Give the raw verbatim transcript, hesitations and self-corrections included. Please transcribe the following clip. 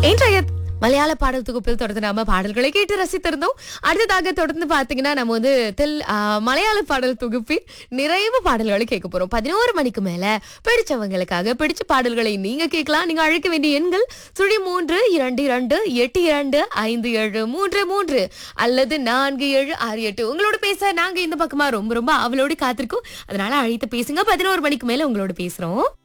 இன்றைய மலையாள பாடல் தொகுப்பில் தொடர்ந்து நாம பாடல்களை கேட்டு ரசித்திருந்தோம். அடுத்ததாக தொடர்ந்து பாத்தீங்கன்னா நம்ம வந்து தெல் ஆ, மலையாள பாடல் தொகுப்பில் நிறைவு பாடல்களை கேட்க போறோம். பதினோரு மணிக்கு மேல பிடிச்சவங்களுக்காக பிடிச்ச பாடல்களை நீங்க கேட்கலாம். நீங்க அழைக்க வேண்டிய எண்கள் சுழி மூன்று இரண்டு இரண்டு எட்டு இரண்டு ஐந்து ஏழு மூன்று மூன்று அல்லது நான்கு ஏழு ஆறு எட்டு. உங்களோட பேச நாங்க இந்த பக்கமா ரொம்ப ரொம்ப அவளோடு காத்திருக்கோம். அதனால அழைத்து பேசுங்க. பதினோரு மணிக்கு மேல உங்களோட பேசுறோம்.